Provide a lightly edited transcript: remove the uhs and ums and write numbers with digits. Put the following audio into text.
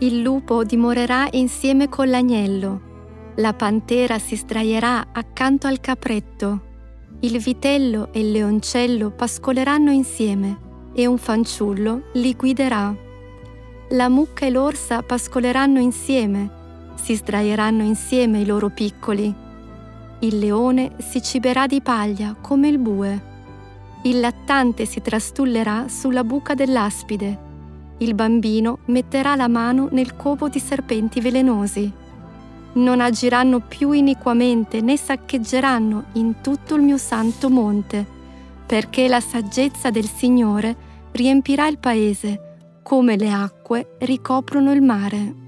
Il lupo dimorerà insieme con l'agnello, la pantera si sdraierà accanto al capretto, il vitello e il leoncello pascoleranno insieme e un fanciullo li guiderà. La mucca e l'orsa pascoleranno insieme, si sdraieranno insieme i loro piccoli. Il leone si ciberà di paglia come il bue. Il lattante si trastullerà sulla buca dell'aspide. Il bambino metterà la mano nel covo di serpenti velenosi. Non agiranno più iniquamente né saccheggeranno in tutto il mio santo monte, perché la saggezza del Signore riempirà il paese, come le acque ricoprono il mare.